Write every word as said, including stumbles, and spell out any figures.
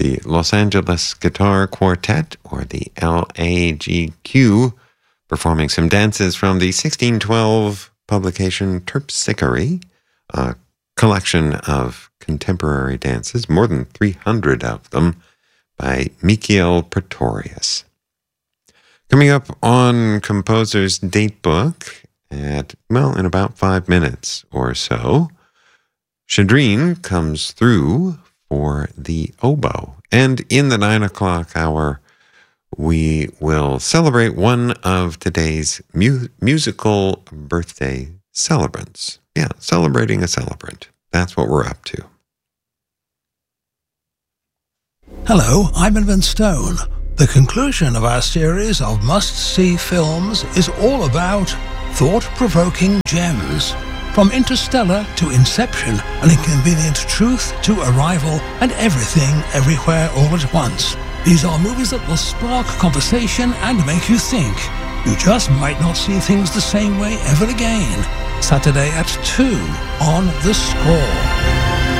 the Los Angeles Guitar Quartet, or the L A G Q, performing some dances from the sixteen twelve publication Terpsichore, a collection of contemporary dances, more than three hundred of them, by Michiel Pretorius. Coming up on Composer's Datebook at, well, in about five minutes or so, Shadreen comes through for the oboe. And in the nine o'clock hour, we will celebrate one of today's mu- musical birthday celebrants. Yeah, celebrating a celebrant. That's what we're up to. Hello, I'm Edmund Stone. The conclusion of our series of must-see films is all about thought-provoking gems. From Interstellar to Inception, An Inconvenient Truth to Arrival, and Everything, Everywhere, All at Once. These are movies that will spark conversation and make you think. You just might not see things the same way ever again. Saturday at two on The Score.